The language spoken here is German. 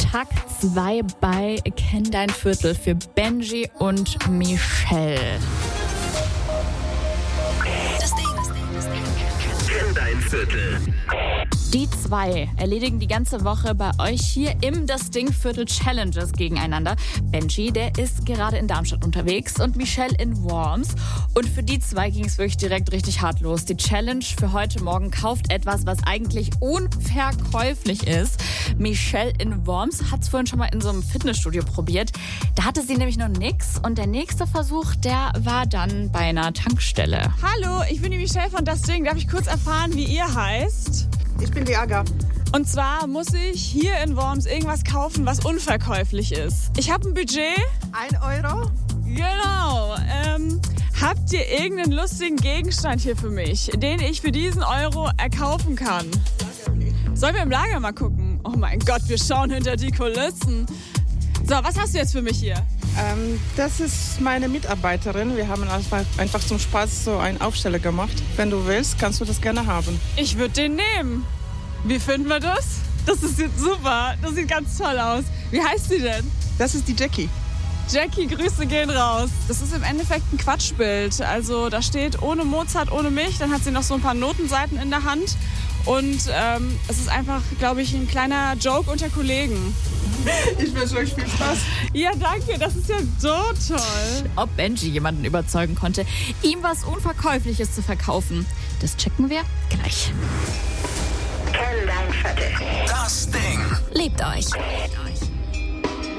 Tag 2 bei Kenn dein Viertel für Benji und Michelle. Kenn dein Viertel. Die zwei erledigen die ganze Woche bei euch hier im Das Ding Viertel Challenges gegeneinander. Benji, der ist gerade in Darmstadt unterwegs und Michelle in Worms. Und für die zwei ging es wirklich direkt richtig hart los. Die Challenge für heute Morgen: kauft etwas, was eigentlich unverkäuflich ist. Michelle in Worms hat es vorhin schon mal in so einem Fitnessstudio probiert. Da hatte sie nämlich noch nix. Und der nächste Versuch, der war dann bei einer Tankstelle. Hallo, ich bin die Michelle von Das Ding. Darf ich kurz erfahren, wie ihr heißt? Ich bin die Aga. Und zwar muss ich hier in Worms irgendwas kaufen, was unverkäuflich ist. Ich habe ein Budget. 1 Euro? Genau. Habt ihr irgendeinen lustigen Gegenstand hier für mich, den ich für diesen Euro erkaufen kann? Sollen wir im Lager mal gucken? Oh mein Gott, wir schauen hinter die Kulissen. So, was hast du jetzt für mich hier? Das ist meine Mitarbeiterin. Wir haben einfach zum Spaß so einen Aufsteller gemacht. Wenn du willst, kannst du das gerne haben. Ich würde den nehmen. Wie finden wir das? Das ist jetzt super. Das sieht ganz toll aus. Wie heißt sie denn? Das ist die Jackie. Jackie, Grüße gehen raus. Das ist im Endeffekt ein Quatschbild. Also da steht ohne Mozart, ohne mich. Dann hat sie noch so ein paar Notenseiten in der Hand. Und es ist einfach, glaube ich, ein kleiner Joke unter Kollegen. Ich wünsche euch viel Spaß. Ja, danke. Das ist ja so toll. Ob Benji jemanden überzeugen konnte, ihm was Unverkäufliches zu verkaufen, das checken wir gleich. Kenn dein Viertel. Das Ding. Lebt euch.